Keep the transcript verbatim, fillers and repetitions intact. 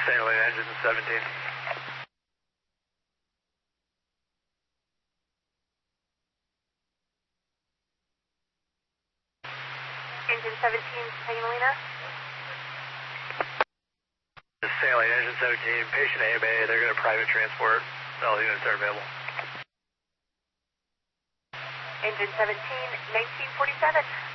Saline engine seventeen. Engine seventeen, Saline. Saline engine seventeen, patient A M A, they're going to private transport. All units are available. Engine seventeen, nineteen forty-seven.